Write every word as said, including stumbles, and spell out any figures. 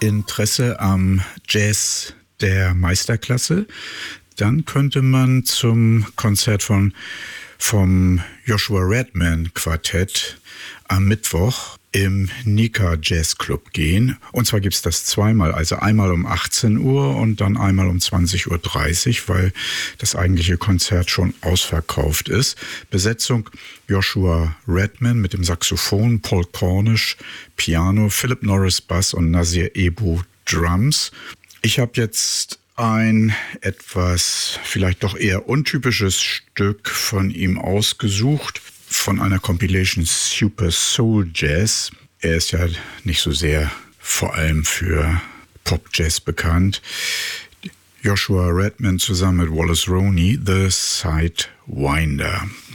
Interesse am Jazz der Meisterklasse, dann könnte man zum Konzert von, vom Joshua Redman Quartett am Mittwoch im Nika Jazz Club gehen. Und zwar gibt's das zweimal, also einmal um achtzehn Uhr und dann einmal um zwanzig Uhr dreißig, weil das eigentliche Konzert schon ausverkauft ist. Besetzung Joshua Redman mit dem Saxophon, Paul Cornish Piano, Philip Norris Bass und Nasir Ebu Drums. Ich habe jetzt ein etwas vielleicht doch eher untypisches Stück von ihm ausgesucht, von einer Compilation Super Soul Jazz. Er ist ja nicht so sehr vor allem für Pop-Jazz bekannt. Joshua Redman zusammen mit Wallace Roney, The Sidewinder.